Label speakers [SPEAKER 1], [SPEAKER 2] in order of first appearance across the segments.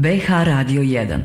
[SPEAKER 1] BH Radio 1.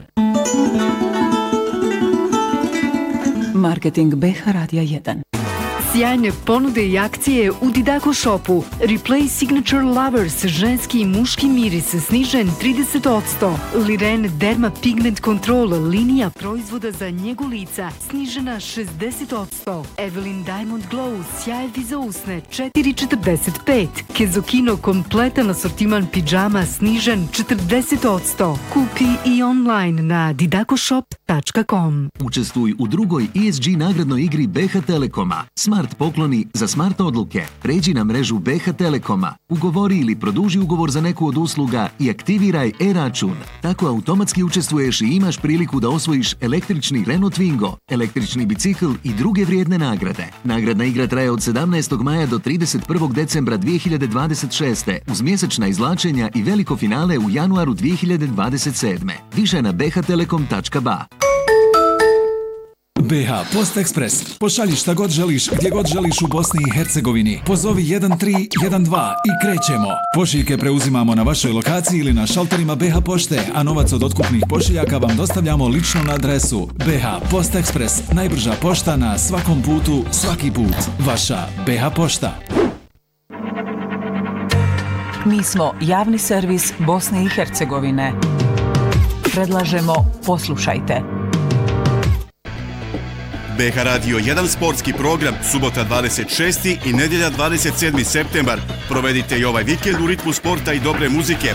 [SPEAKER 2] Marketing BH Radio 1.
[SPEAKER 3] Sjajne ponude i akcije u Didaco Shopu. Replay Signature Lovers, ženski i muški miris, snižen 30%. Liren Derma Pigment Control, linija proizvoda za njegu lica, snižena 60%. Evelyn Diamond Glow, sjajevi za usne, 4,45. Kezokino kompletan asortiman pidžama, snižen 40%. Kupi i online na didacoshop.com.
[SPEAKER 4] Učestvuj u drugoj ESG nagradnoj igri BH Telekoma. Smart pokloni za smart odluke. Pređi na mrežu BH Telekoma, ugovori ili produži ugovor za neku od usluga i aktiviraj e-račun. Tako automatski učestvuješ i imaš priliku da osvojiš električni Renault Twingo, električni bicikl i druge vrijedne nagrade. Nagradna igra traje od 17. maja do 31. decembra 2026. uz mjesečna izvlačenja i veliko finale u januaru 2027. Više na bhtelekom.ba.
[SPEAKER 5] BH Post Express. Pošalji šta god želiš, gdje god želiš u Bosni i Hercegovini. Pozovi 1312 i krećemo. Pošiljke preuzimamo na vašoj lokaciji ili na šalterima BH Pošte, a novac od otkupnih pošiljaka vam dostavljamo lično na adresu. BH Post Express. Najbrža pošta na svakom putu, svaki put. Vaša BH Pošta.
[SPEAKER 2] Mi smo javni servis Bosne i Hercegovine. Predlažemo poslušajte.
[SPEAKER 6] BH Radio 1 sportski program, subota 26. i nedjelja 27. septembar. Provedite i ovaj vikend u ritmu sporta i dobre muzike.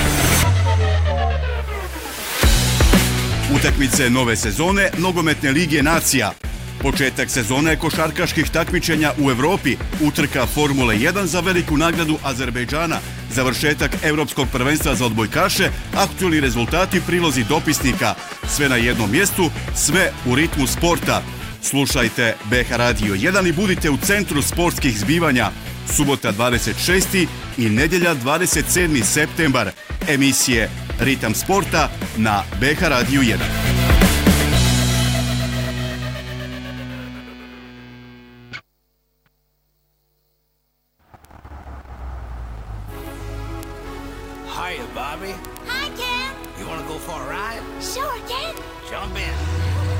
[SPEAKER 6] Utakmice nove sezone Nogometne lige nacija. Početak sezone košarkaških takmičenja u Evropi, utrka Formule 1 za veliku nagradu Azerbejdžana, završetak Evropskog prvenstva za odbojkaše, aktualni rezultati, prilozi dopisnika. Sve na jednom mjestu, sve u ritmu sporta. Slušajte BH Radio 1 i budite u centru sportskih zbivanja. Subota 26. i nedjelja 27. septembar. Emisije Ritam sporta na BH Radio 1.
[SPEAKER 7] Hiya, Bobby.
[SPEAKER 8] Hi, Ken.
[SPEAKER 7] You want to go for a ride?
[SPEAKER 8] Sure, Ken.
[SPEAKER 7] Jump in.